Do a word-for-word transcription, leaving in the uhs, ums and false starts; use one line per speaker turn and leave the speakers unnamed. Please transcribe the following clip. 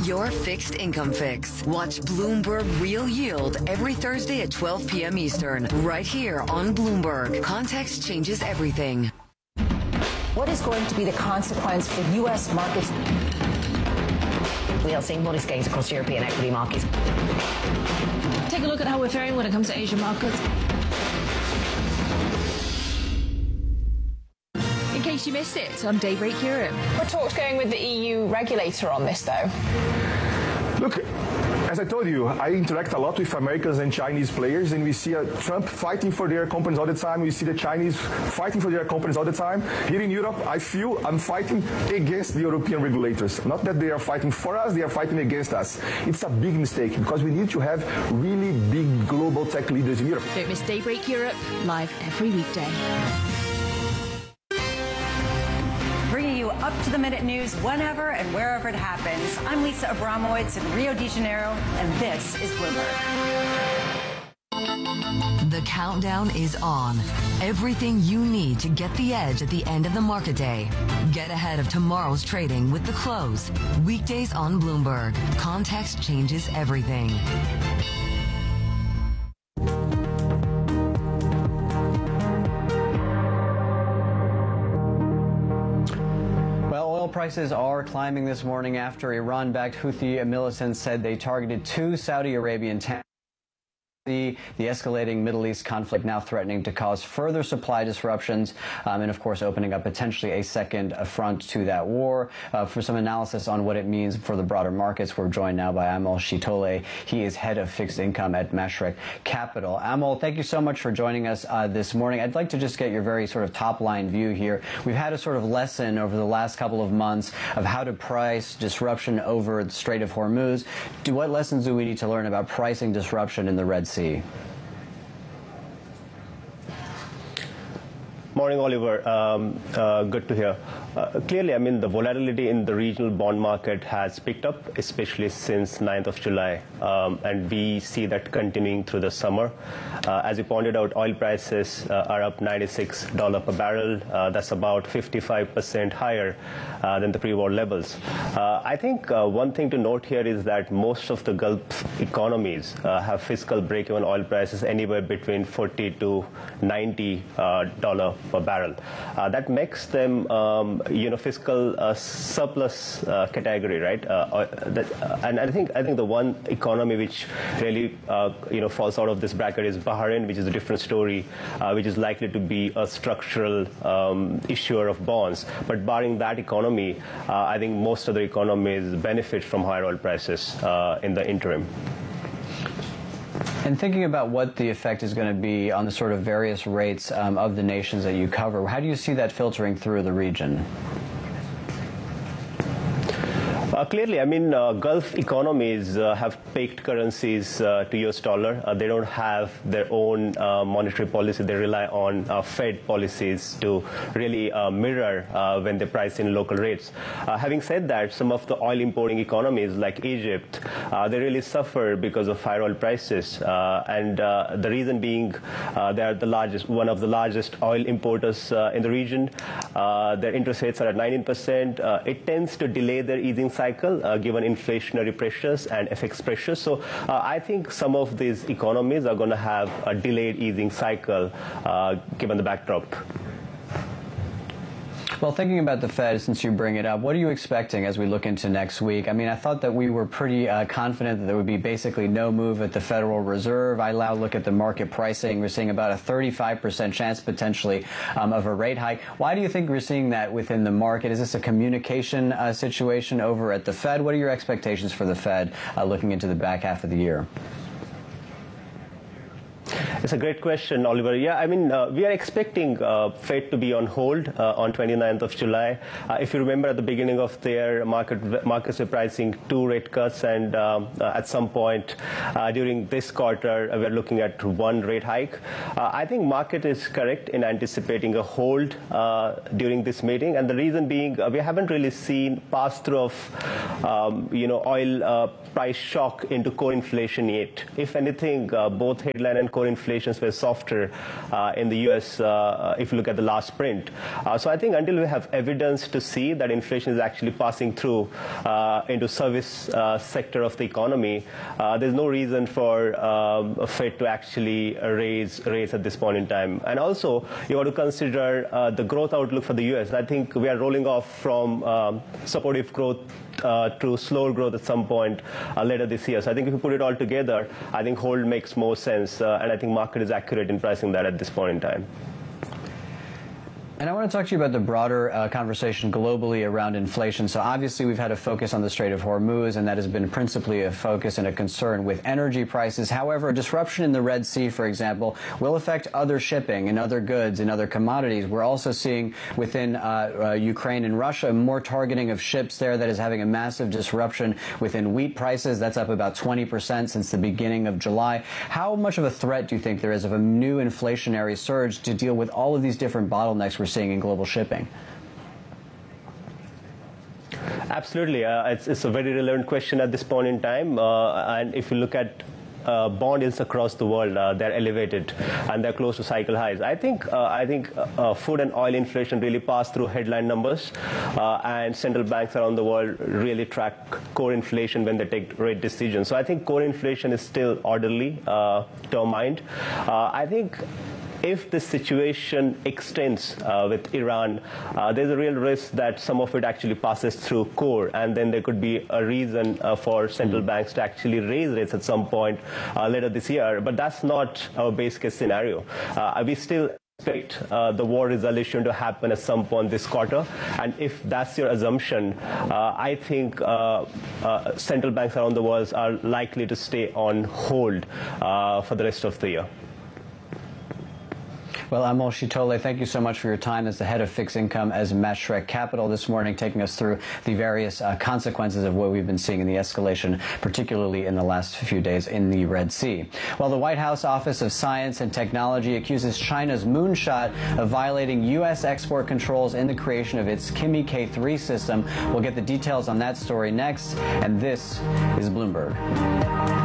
Your fixed income fix. Watch Bloomberg Real Yield every Thursday at twelve p m Eastern, right here on Bloomberg. Context changes everything.
What is going to be the consequence for U S markets?
We are seeing modest gains across European equity markets.
Take a look at how we're faring when it comes to Asian markets. In case you missed it on Daybreak Europe.
We're talks going with the E U regulator on this, though.
Look, as I told you, I interact a lot with Americans and Chinese players, and we see uh, Trump fighting for their companies all the time. We see the Chinese fighting for their companies all the time. Here in Europe, I feel I'm fighting against the European regulators. Not that they are fighting for us, they are fighting against us. It's a big mistake because we need to have really big global tech leaders in Europe.
Don't miss Daybreak Europe, live every weekday.
Bringing you up-to-the-minute news whenever and wherever it happens. I'm Lisa Abramowitz in Rio de Janeiro, and this is Bloomberg.
The countdown is on. Everything you need to get the edge at the end of the market day. Get ahead of tomorrow's trading with The Close. Weekdays on Bloomberg. Context changes everything.
Oil prices are climbing this morning after Iran-backed Houthi militants said they targeted two Saudi Arabian tanks. The, the escalating Middle East conflict now threatening to cause further supply disruptions um, and, of course, opening up potentially a second front to that war. Uh, for some analysis on what it means for the broader markets, we're joined now by Amol Shitole. He is head of fixed income at Mashreq Capital. Amol, thank you so much for joining us uh, this morning. I'd like to just get your very sort of top-line view here. We've had a sort of lesson over the last couple of months of how to price disruption over the Strait of Hormuz. Do, what lessons do we need to learn about pricing disruption in the Red Sea?
Morning, Oliver. Um, uh, good to hear. Uh, clearly, I mean, the volatility in the regional bond market has picked up, especially since ninth of July. Um, and we see that continuing through the summer. Uh, as you pointed out, oil prices uh, are up ninety-six dollars per barrel. Uh, that's about fifty-five percent higher uh, than the pre-war levels. Uh, I think uh, one thing to note here is that most of the Gulf economies uh, have fiscal break-even oil prices anywhere between forty to ninety dollars uh, per barrel. Uh, that makes them um, you know, fiscal uh, surplus uh, category, right? Uh, that, uh, and I think I think the one economy which really uh, you know falls out of this bracket is Bahrain, which is a different story, uh, which is likely to be a structural um, issuer of bonds. But barring that economy, uh, I think most other economies benefit from higher oil prices uh, in the interim.
And thinking about what the effect is going to be on the sort of various rates um, of the nations that you cover, how do you see that filtering through the region?
Uh, clearly, I mean, uh, Gulf economies uh, have pegged currencies uh, to U S dollar. Uh, they don't have their own uh, monetary policy. They rely on uh, Fed policies to really uh, mirror uh, when they price in local rates. Uh, having said that, some of the oil importing economies like Egypt, uh, they really suffer because of higher oil prices. Uh, and uh, the reason being uh, they are the largest, one of the largest oil importers uh, in the region. Uh, their interest rates are at nineteen percent. Uh, it tends to delay their easing cycle. Uh, given inflationary pressures and F X pressures. So uh, I think some of these economies are going to have a delayed easing cycle uh, given the backdrop.
Well, thinking about the Fed, since you bring it up, what are you expecting as we look into next week? I mean, I thought that we were pretty uh, confident that there would be basically no move at the Federal Reserve. I now look at the market pricing. We're seeing about a thirty-five percent chance potentially um, of a rate hike. Why do you think we're seeing that within the market? Is this a communication uh, situation over at the Fed? What are your expectations for the Fed uh, looking into the back half of the year?
It's a great question, Oliver. Yeah, I mean, uh, we are expecting uh, Fed to be on hold uh, on twenty-ninth of July. Uh, if you remember, at the beginning of the year, market, markets were pricing two rate cuts, and um, uh, at some point uh, during this quarter, uh, we're looking at one rate hike. Uh, I think market is correct in anticipating a hold uh, during this meeting, and the reason being uh, we haven't really seen pass-through of, um, you know, oil uh, price shock into core inflation yet. If anything, uh, both headline and core inflation inflations were softer uh, in the U S uh, if you look at the last print. Uh, so I think until we have evidence to see that inflation is actually passing through uh, into service uh, sector of the economy, uh, there's no reason for um, Fed to actually raise rates at this point in time. And also, you got to consider uh, the growth outlook for the U S. I think we are rolling off from um, supportive growth uh, to slower growth at some point uh, later this year. So I think if you put it all together, I think hold makes more sense, uh, and I think market is accurate in pricing that at this point in time.
And I want to talk to you about the broader uh, conversation globally around inflation. So obviously we've had a focus on the Strait of Hormuz, and that has been principally a focus and a concern with energy prices. However, a disruption in the Red Sea, for example, will affect other shipping and other goods and other commodities. We're also seeing within uh, uh, Ukraine and Russia more targeting of ships there that is having a massive disruption within wheat prices. That's up about twenty percent since the beginning of July. How much of a threat do you think there is of a new inflationary surge to deal with all of these different bottlenecks we're seeing in global shipping?
Absolutely. Uh, it's, it's a very relevant question at this point in time. Uh, and if you look at Uh, bond yields across the world, uh, they're elevated and they're close to cycle highs. I think uh, I think uh, food and oil inflation really passed through headline numbers, uh, and central banks around the world really track core inflation when they take rate decisions. So I think core inflation is still orderly, uh, determined. Uh, I think if this situation extends uh, with Iran, uh, there's a real risk that some of it actually passes through core, and then there could be a reason uh, for central banks to actually raise rates at some point uh, later this year. But that's not our base case scenario. Uh, we still expect uh, the war resolution to happen at some point this quarter, and if that's your assumption, uh, I think uh, uh, central banks around the world are likely to stay on hold uh, for the rest of the year.
Well, Amol Shitole, thank you so much for your time as the head of fixed income as Mashreq Capital this morning, taking us through the various uh, consequences of what we've been seeing in the escalation, particularly in the last few days in the Red Sea. Well, the White House Office of Science and Technology accuses China's Moonshot of violating U S export controls in the creation of its Kimi K three system. We'll get the details on that story next, and this is Bloomberg.